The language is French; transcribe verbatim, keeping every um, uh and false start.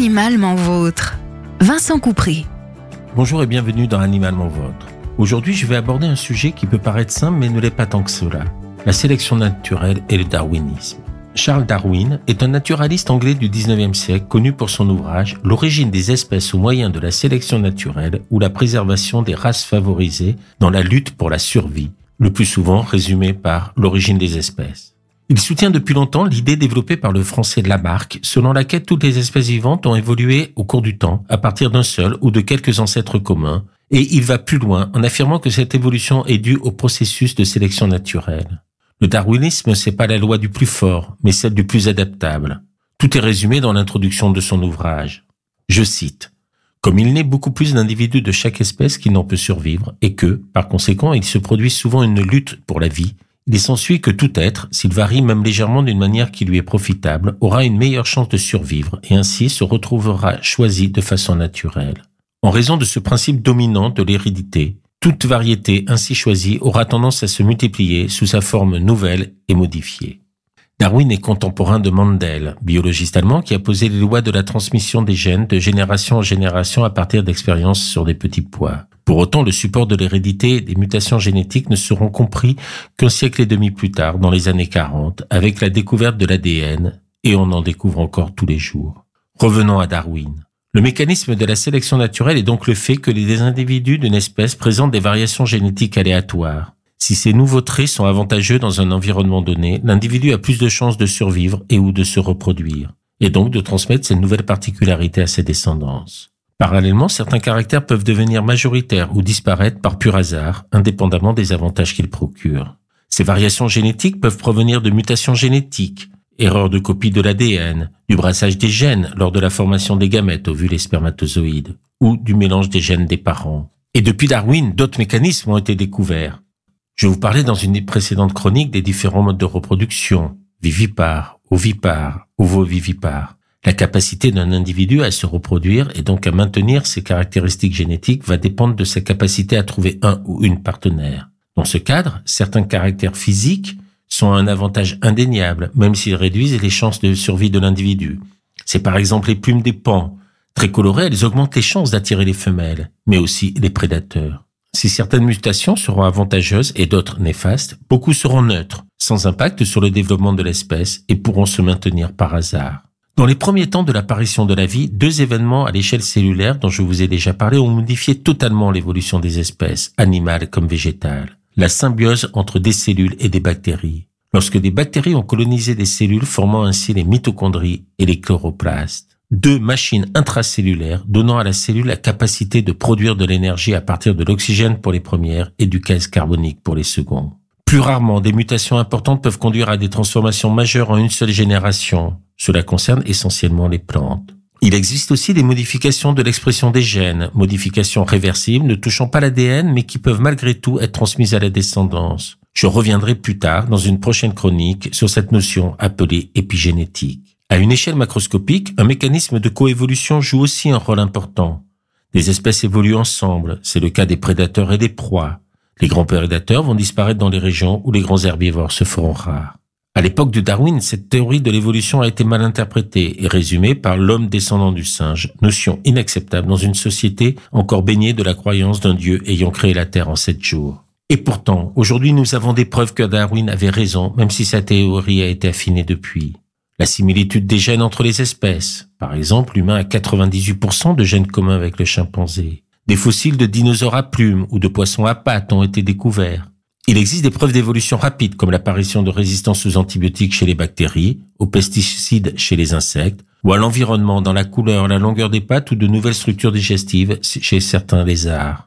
Animalement vôtre. Vincent Coupry. Bonjour et bienvenue dans Animalement vôtre. Aujourd'hui, je vais aborder un sujet qui peut paraître simple mais ne l'est pas tant que cela. La sélection naturelle et le darwinisme. Charles Darwin est un naturaliste anglais du dix-neuvième siècle connu pour son ouvrage « L'origine des espèces au moyen de la sélection naturelle ou la préservation des races favorisées dans la lutte pour la survie », le plus souvent résumé par « l'origine des espèces ». Il soutient depuis longtemps l'idée développée par le français Lamarck, selon laquelle toutes les espèces vivantes ont évolué au cours du temps, à partir d'un seul ou de quelques ancêtres communs, et il va plus loin en affirmant que cette évolution est due au processus de sélection naturelle. Le darwinisme, c'est pas la loi du plus fort, mais celle du plus adaptable. Tout est résumé dans l'introduction de son ouvrage. Je cite. « Comme il naît beaucoup plus d'individus de chaque espèce qui n'en peut survivre, et que, par conséquent, il se produit souvent une lutte pour la vie, il s'ensuit que tout être, s'il varie même légèrement d'une manière qui lui est profitable, aura une meilleure chance de survivre et ainsi se retrouvera choisi de façon naturelle. En raison de ce principe dominant de l'hérédité, toute variété ainsi choisie aura tendance à se multiplier sous sa forme nouvelle et modifiée. » Darwin est contemporain de Mendel, biologiste allemand qui a posé les lois de la transmission des gènes de génération en génération à partir d'expériences sur des petits pois. Pour autant, le support de l'hérédité et des mutations génétiques ne seront compris qu'un siècle et demi plus tard, dans les années quarante, avec la découverte de l'A D N, et on en découvre encore tous les jours. Revenons à Darwin. Le mécanisme de la sélection naturelle est donc le fait que les individus d'une espèce présentent des variations génétiques aléatoires. Si ces nouveaux traits sont avantageux dans un environnement donné, l'individu a plus de chances de survivre et ou de se reproduire, et donc de transmettre ces nouvelles particularités à ses descendants. Parallèlement, certains caractères peuvent devenir majoritaires ou disparaître par pur hasard, indépendamment des avantages qu'ils procurent. Ces variations génétiques peuvent provenir de mutations génétiques, erreurs de copie de l'A D N, du brassage des gènes lors de la formation des gamètes, ovules et spermatozoïdes, ou du mélange des gènes des parents. Et depuis Darwin, d'autres mécanismes ont été découverts. Je vous parlais dans une précédente chronique des différents modes de reproduction, vivipare, ovipare, ovovivipare. La capacité d'un individu à se reproduire et donc à maintenir ses caractéristiques génétiques va dépendre de sa capacité à trouver un ou une partenaire. Dans ce cadre, certains caractères physiques sont un avantage indéniable, même s'ils réduisent les chances de survie de l'individu. C'est par exemple les plumes des paons. Très colorées, elles augmentent les chances d'attirer les femelles, mais aussi les prédateurs. Si certaines mutations seront avantageuses et d'autres néfastes, beaucoup seront neutres, sans impact sur le développement de l'espèce et pourront se maintenir par hasard. Dans les premiers temps de l'apparition de la vie, deux événements à l'échelle cellulaire dont je vous ai déjà parlé ont modifié totalement l'évolution des espèces, animales comme végétales. La symbiose entre des cellules et des bactéries. Lorsque des bactéries ont colonisé des cellules formant ainsi les mitochondries et les chloroplastes. Deux machines intracellulaires donnant à la cellule la capacité de produire de l'énergie à partir de l'oxygène pour les premières et du gaz carbonique pour les secondes. Plus rarement, des mutations importantes peuvent conduire à des transformations majeures en une seule génération. Cela concerne essentiellement les plantes. Il existe aussi des modifications de l'expression des gènes, modifications réversibles ne touchant pas l'A D N mais qui peuvent malgré tout être transmises à la descendance. Je reviendrai plus tard dans une prochaine chronique sur cette notion appelée épigénétique. À une échelle macroscopique, un mécanisme de coévolution joue aussi un rôle important. Les espèces évoluent ensemble, c'est le cas des prédateurs et des proies. Les grands prédateurs vont disparaître dans les régions où les grands herbivores se feront rares. À l'époque de Darwin, cette théorie de l'évolution a été mal interprétée et résumée par l'homme descendant du singe, notion inacceptable dans une société encore baignée de la croyance d'un dieu ayant créé la Terre en sept jours. Et pourtant, aujourd'hui nous avons des preuves que Darwin avait raison, même si sa théorie a été affinée depuis. La similitude des gènes entre les espèces. Par exemple, l'humain a quatre-vingt-dix-huit pour cent de gènes communs avec le chimpanzé. Des fossiles de dinosaures à plumes ou de poissons à pattes ont été découverts. Il existe des preuves d'évolution rapide, comme l'apparition de résistance aux antibiotiques chez les bactéries, aux pesticides chez les insectes, ou à l'environnement dans la couleur, la longueur des pattes ou de nouvelles structures digestives chez certains lézards.